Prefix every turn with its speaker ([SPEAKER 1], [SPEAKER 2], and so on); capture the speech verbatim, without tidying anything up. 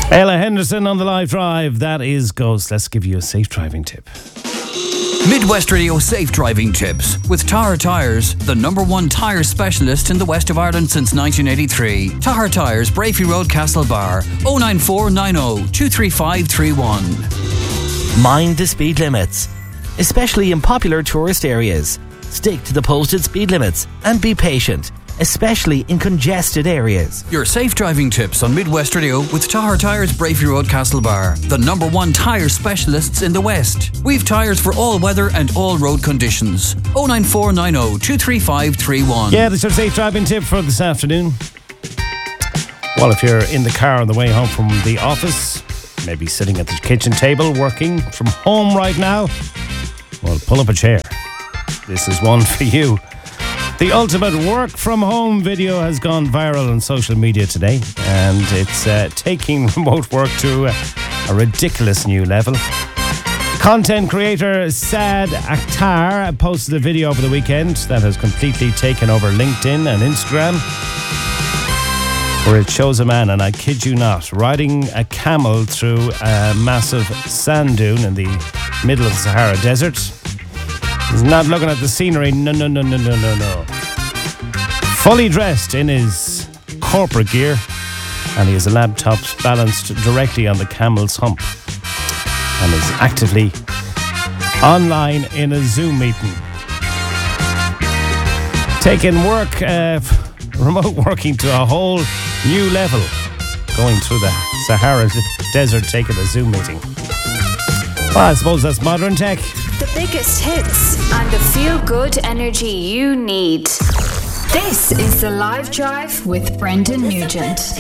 [SPEAKER 1] Ella Henderson on the live drive. That is Ghost. Let's give you a safe driving tip.
[SPEAKER 2] Midwest Radio Safe Driving Tips with Tahar Tyres, the number one tyre specialist in the west of Ireland since nineteen eighty-three. Tahar Tyres, Brafey Road, Castlebar. oh nine four nine oh two three five three one.
[SPEAKER 3] Mind the speed limits, especially in popular tourist areas. Stick to the posted speed limits and be patient, especially in congested areas.
[SPEAKER 2] Your safe driving tips on Midwest Radio with Tahar Tyres, Brafey Road, Castlebar, the number one tyre specialists in the West. We've tyres for all weather and all road conditions. oh nine four nine oh two three five three one.
[SPEAKER 1] Yeah, that's your safe driving tip for this afternoon. Well, if you're in the car on the way home from the office, maybe sitting at the kitchen table working from home right now, well, pull up a chair. This is one for you. The ultimate work from home video has gone viral on social media today, and it's uh, taking remote work to a, a ridiculous new level. Content creator Saad Akhtar posted a video over the weekend that has completely taken over LinkedIn and Instagram, where it shows a man, and I kid you not, riding a camel through a massive sand dune in the middle of the Sahara Desert. He's not looking at the scenery, no, no, no, no, no, no, no. Fully dressed in his corporate gear, and he has a laptop balanced directly on the camel's hump, and is actively online in a Zoom meeting. Taking work, uh, remote working to a whole new level, going through the Sahara Desert, taking a Zoom meeting. Well, I suppose that's modern tech.
[SPEAKER 4] The biggest hits and the feel-good energy you need. This is The Live Drive with Brendan Nugent.